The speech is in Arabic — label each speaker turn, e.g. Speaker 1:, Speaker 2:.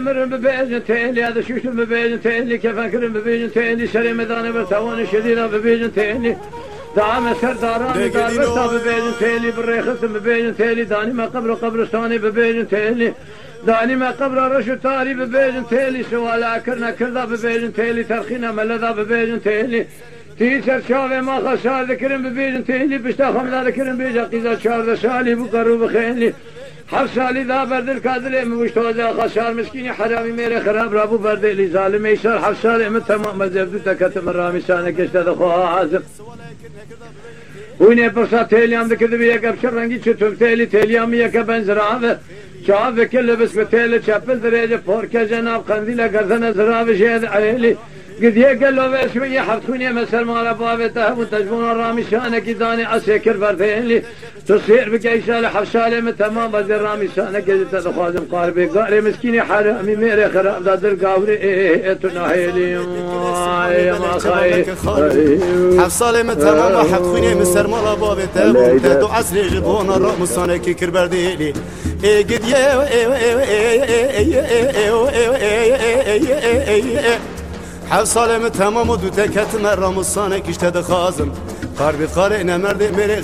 Speaker 1: مرن ببيجن تيلي هذا شوش ببيجن تيلي كيف أكرم ببيجن تيلي شري مداني برتوان شديدة ببيجن تيلي دعم سرداراني دار برتا ببيجن تيلي بالريخص ببيجن تيلي داني ما قبرستاني ببيجن تيلي داني ما قبر رشو تاري ببيجن تيلي سوالا كرنا كردا ببيجن تيلي ترخينا ملدا ببيجن تيلي تيسر شاوه ما خسار ذكرن ببيجن تيلي بشتا خمدا ذكرن بيجا قيزا شار سالي بقرو بخيلي حفصالي ذا برد الكادر مشتوزا خسار مسكيني حرامي ميري خراب رابو برد لي ظالم يسار حفصالي من تمام مزبدو تكتم الرامي سانك اشتد خواه عازم ويني برصا تيليام ذكر بيك ابشر رنگي چتم تيليام يك بنزراوه شاف كل بس بتيل شابل درجه فورك جناب قنديل غزنا زراوه شهد عيلي قد يقل له شويه حفتوني مثل ما ربابته وتجبون الرامي شانك داني عسكر بردين تصير بقيسال حفصالي من تمام بدر الرامي شانك تخازم قاربي قاري مسكيني حرامي ميري خراب دادر قاوري تناهيلي يا ما خاي
Speaker 2: حفصالي من تمام حفتوني مثل ما ربابته وتدو عسل جبون الرامي شانك كربرديلي قد حفصالي من تمام ودو تكت مرام الصانك اشتد خازم قاربي قارئنا مرد